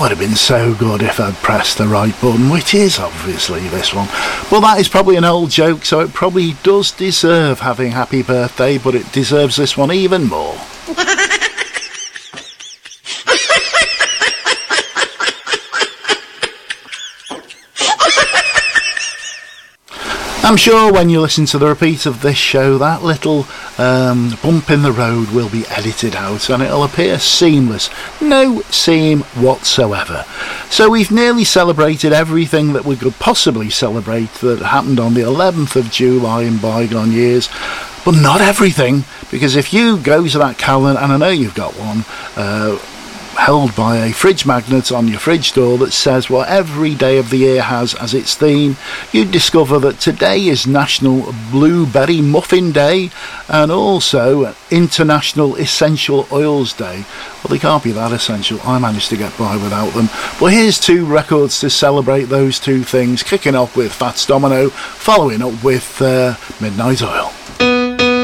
would have been so good if I'd pressed the right button, which is obviously this one. Well, that is probably an old joke, so it probably does deserve having happy birthday, but it deserves this one even more. I'm sure when you listen to the repeat of this show, that little bump in the road will be edited out and it'll appear seamless. No seam whatsoever. So we've nearly celebrated everything that we could possibly celebrate that happened on the 11th of July in bygone years. But not everything, because if you go to that calendar, and I know you've got one, held by a fridge magnet on your fridge door that says what every day of the year has as its theme, you'd discover that today is National Blueberry Muffin Day and also International Essential Oils Day. Well, they can't be that essential. I managed to get by without them. But here's two records to celebrate those two things, kicking off with Fats Domino, following up with Midnight Oil.